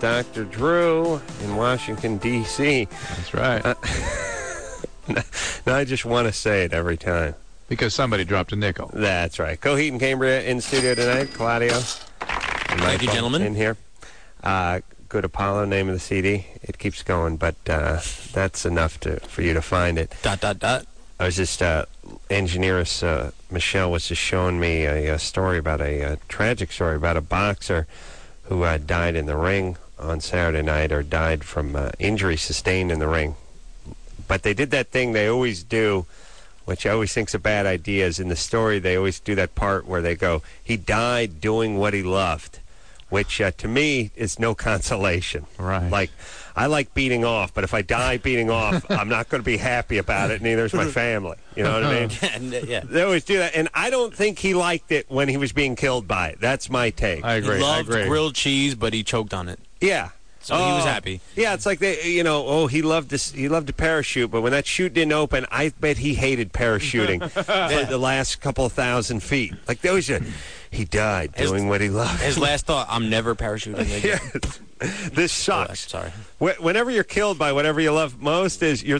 Dr. Drew in Washington, D.C. That's right. Now I just want to say it every time. Because somebody dropped a nickel. That's right. Coheed and Cambria in studio tonight. Claudio. Thank you, gentlemen. In here. Good Apollo, name of the CD. It keeps going, but that's enough for you to find it. ... I was just, engineeress Michelle was just showing me a story about a tragic story about a boxer who died in the ring on Saturday night, or died from injury sustained in the ring. But they did that thing they always do, which I always think's a bad idea, is in the story they always do that part where they go, he died doing what he loved, which to me is no consolation. Right. Like, I like beating off, but if I die beating off, I'm not going to be happy about it, neither is my family. You know what I mean? yeah. They always do that, and I don't think he liked it when he was being killed by it. That's my take. I agree. He loved grilled cheese, but he choked on it. Yeah. So he was happy. Yeah, it's like he loved this. He loved to parachute, but when that chute didn't open, I bet he hated parachuting for the last couple of 1,000 feet. Like he died doing what he loved. His last thought: I'm never parachuting again. This sucks. Sorry. Whenever you're killed by whatever you love most, is your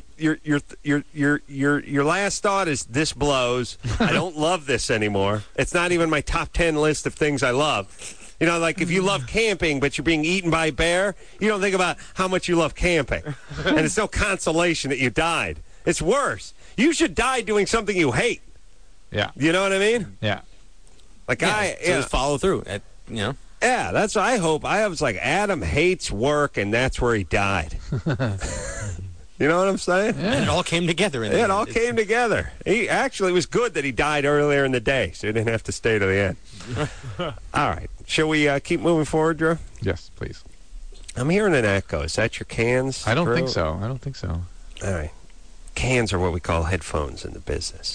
last thought is, this blows. I don't love this anymore. It's not even my top 10 list of things I love. You know, like if you love camping, but you're being eaten by a bear, you don't think about how much you love camping. And it's no consolation that you died. It's worse. You should die doing something you hate. Yeah. You know what I mean? Yeah. Like just follow through. Yeah, that's what I hope. I was like, Adam hates work, and that's where he died. You know what I'm saying? Yeah. And it all came together. It all came together. It was good that he died earlier in the day, so he didn't have to stay to the end. All right. Shall we keep moving forward, Drew? Yes, please. I'm hearing an echo. Is that your cans? I don't Drew? think so. I don't think so. All right. Cans are what we call headphones in the business.